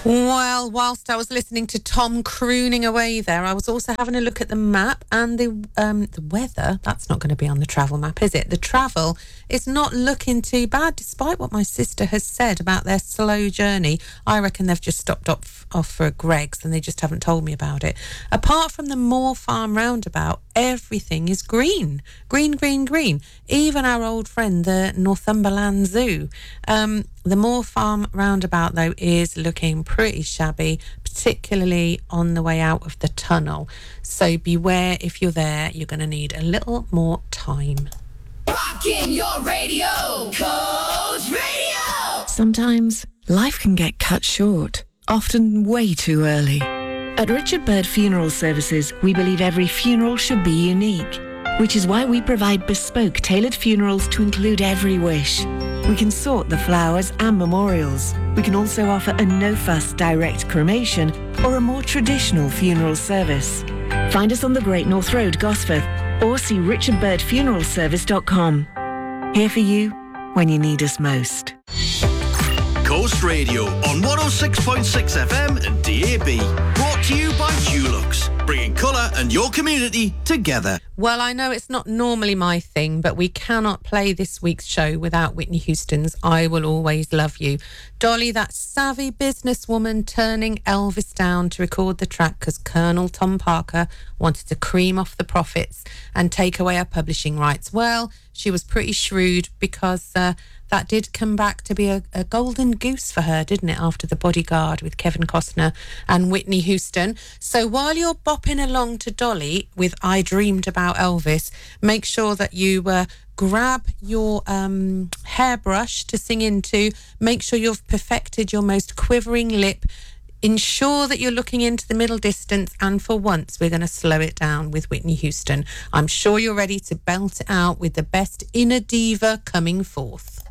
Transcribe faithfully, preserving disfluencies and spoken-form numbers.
Well, whilst I was listening to Tom crooning away there, I was also having a look at the map and the um, the weather. That's not going to be on the travel map, is it? The travel is not looking too bad, despite what my sister has said about their slow journey. I reckon they've just stopped off, off for a Greggs and they just haven't told me about it. Apart from the Moor Farm roundabout, everything is green. Green, green, green. Even our old friend, the Northumberland Zoo. Um, the Moor Farm roundabout, though, is looking pretty shabby, particularly on the way out of the tunnel. So beware, if you're there, you're going to need a little more time. Rocking your radio, Coach Radio! Sometimes life can get cut short, often way too early. At Richard Bird Funeral Services, we believe every funeral should be unique, which is why we provide bespoke, tailored funerals to include every wish. We can sort the flowers and memorials. We can also offer a no-fuss direct cremation or a more traditional funeral service. Find us on the Great North Road, Gosforth, or see richard bird funeral service dot com. Here for you when you need us most. Coast Radio on one oh six point six F M and D A B. Brought to you by Dulux, bringing colour and your community together. Well, I know it's not normally my thing, but we cannot play this week's show without Whitney Houston's I Will Always Love You. Dolly, that savvy businesswoman turning Elvis down to record the track because Colonel Tom Parker wanted to cream off the profits and take away our publishing rights. Well, she was pretty shrewd because uh, that did come back to be a, a golden goose for her, didn't it, after The Bodyguard with Kevin Costner and Whitney Houston. So while you're bopping along to Dolly with I Dreamed About Elvis, make sure that you uh, grab your um, hairbrush to sing into, make sure you've perfected your most quivering lip, ensure that you're looking into the middle distance, and for once we're going to slow it down with Whitney Houston. I'm sure you're ready to belt it out with the best inner diva coming forth.